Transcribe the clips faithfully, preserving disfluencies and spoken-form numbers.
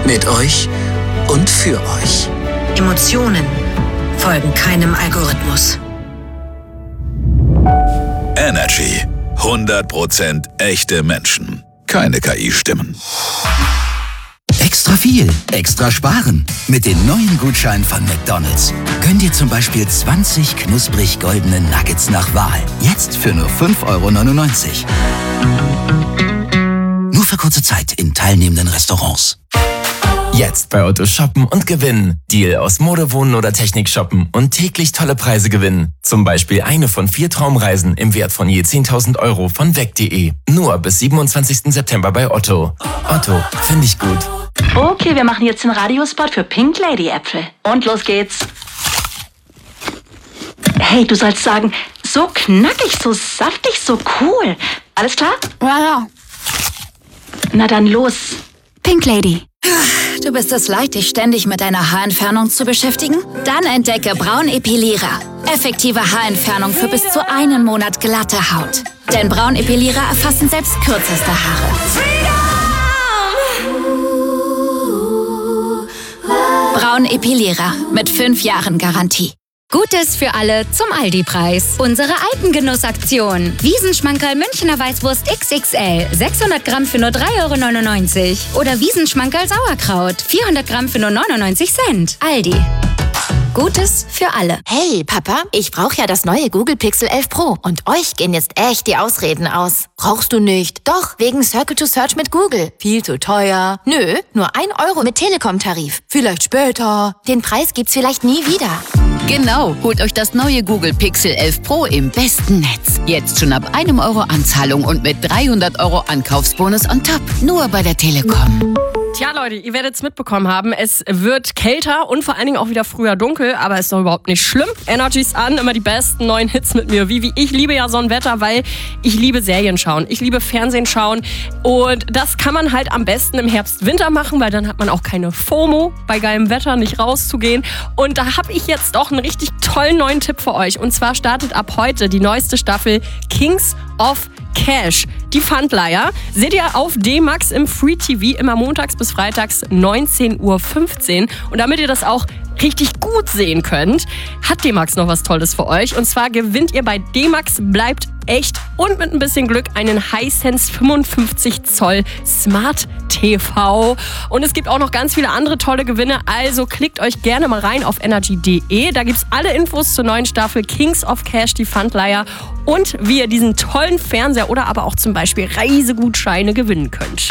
Mit euch und für euch. Emotionen folgen keinem Algorithmus. Energy. hundert Prozent echte Menschen. Keine K I-Stimmen. Extra viel, extra sparen. Mit den neuen Gutscheinen von McDonald's könnt ihr zum Beispiel zwanzig knusprig goldene Nuggets nach Wahl. Jetzt für nur fünf Euro neunundneunzig. Nur für kurze Zeit in teilnehmenden Restaurants. Jetzt bei Otto shoppen und gewinnen. Deal aus Mode, Wohnen oder Technik shoppen und täglich tolle Preise gewinnen. Zum Beispiel eine von vier Traumreisen im Wert von je zehntausend Euro von weg punkt de. Nur bis siebenundzwanzigsten September bei Otto. Otto, finde ich gut. Okay, wir machen jetzt den Radiospot für Pink Lady Äpfel. Und los geht's. Hey, du sollst sagen, so knackig, so saftig, so cool. Alles klar? Ja, ja. Na dann los. Pink Lady. Du bist es leid, dich ständig mit deiner Haarentfernung zu beschäftigen? Dann entdecke Braunepilierer. Effektive Haarentfernung für bis zu einen Monat glatte Haut. Denn Braunepilierer erfassen selbst kürzeste Haare. Braunepilierer mit fünf Jahren Garantie. Gutes für alle zum Aldi-Preis. Unsere Alpengenussaktion. Wiesenschmankerl Münchner Weißwurst X X L. sechshundert Gramm für nur drei Euro neunundneunzig. Oder Wiesenschmankerl Sauerkraut. vierhundert Gramm für nur neunundneunzig Cent. Aldi. Gutes für alle. Hey, Papa, ich brauche ja das neue Google Pixel elf Pro. Und euch gehen jetzt echt die Ausreden aus. Brauchst du nicht. Doch, wegen Circle to Search mit Google. Viel zu teuer. Nö, nur ein Euro mit Telekom-Tarif. Vielleicht später. Den Preis gibt's vielleicht nie wieder. Genau, holt euch das neue Google Pixel elf Pro im besten Netz. Jetzt schon ab einem Euro Anzahlung und mit dreihundert Euro Ankaufsbonus on top. Nur bei der Telekom. Tja, Leute, ihr werdet es mitbekommen haben. Es wird kälter und vor allen Dingen auch wieder früher dunkel, aber ist doch überhaupt nicht schlimm. Energy's an, immer die besten neuen Hits mit mir. Vivi, ich liebe ja so ein Wetter, weil ich liebe Serien schauen. Ich liebe Fernsehen schauen. Und das kann man halt am besten im Herbst, Winter machen, weil dann hat man auch keine FOMO, bei geilem Wetter nicht rauszugehen. Und da habe ich jetzt doch einen richtig tollen neuen Tipp für euch. Und zwar startet ab heute die neueste Staffel Kings of Cash. Die Pfandleiher seht ihr auf D-Max im Free T V immer montags bis freitags neunzehn Uhr fünfzehn. Und damit ihr das auch richtig gut sehen könnt, hat D-Max noch was Tolles für euch. Und zwar gewinnt ihr bei D-Max bleibt echt und mit ein bisschen Glück einen Hisense fünfundfünfzig Zoll Smart T V. Und es gibt auch noch ganz viele andere tolle Gewinne. Also klickt euch gerne mal rein auf energy punkt de. Da gibt's alle Infos zur neuen Staffel Kings of Cash, die Pfandleiher. Und wie ihr diesen tollen Fernseher oder aber auch zum Beispiel Reisegutscheine gewinnen könnt.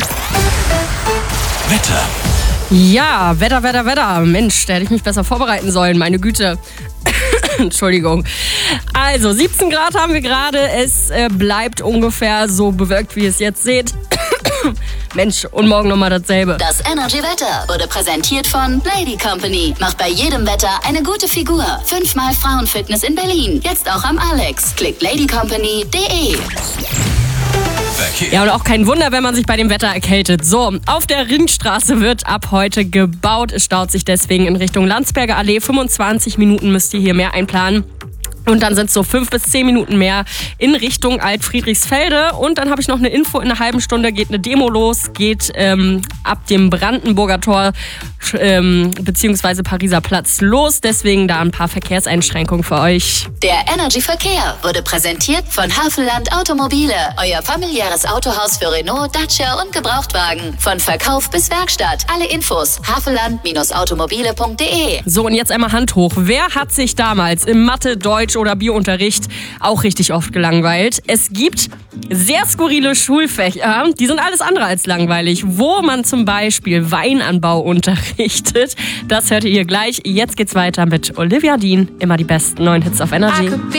Wetter. Ja, Wetter, Wetter, Wetter. Mensch, da hätte ich mich besser vorbereiten sollen, meine Güte. Entschuldigung. Also, siebzehn Grad haben wir gerade. Es äh, bleibt ungefähr so bewölkt, wie ihr es jetzt seht. Mensch, und morgen nochmal dasselbe. Das Energy Wetter wurde präsentiert von Lady Company. Macht bei jedem Wetter eine gute Figur. Fünfmal Frauenfitness in Berlin. Jetzt auch am Alex. Klickt ladycompany punkt de. Ja, und auch kein Wunder, wenn man sich bei dem Wetter erkältet. So, auf der Ringstraße wird ab heute gebaut. Es staut sich deswegen in Richtung Landsberger Allee. fünfundzwanzig Minuten müsst ihr hier mehr einplanen. Und dann sind es so fünf bis zehn Minuten mehr in Richtung Alt-Friedrichsfelde. Und dann habe ich noch eine Info, in einer halben Stunde geht eine Demo los, geht ähm, ab dem Brandenburger Tor ähm, beziehungsweise Pariser Platz los. Deswegen da ein paar Verkehrseinschränkungen für euch. Der Energy Verkehr wurde präsentiert von Havelland Automobile. Euer familiäres Autohaus für Renault, Dacia und Gebrauchtwagen. Von Verkauf bis Werkstatt. Alle Infos havelland Automobile punkt de. So, und jetzt einmal Hand hoch. Wer hat sich damals im Mathe, Deutsch oder Biounterricht auch richtig oft gelangweilt? Es gibt sehr skurrile Schulfächer, die sind alles andere als langweilig, wo man zum Beispiel Weinanbau unterrichtet. Das hört ihr gleich. Jetzt geht's weiter mit Olivia Dean. Immer die besten neuen Hits auf Energy.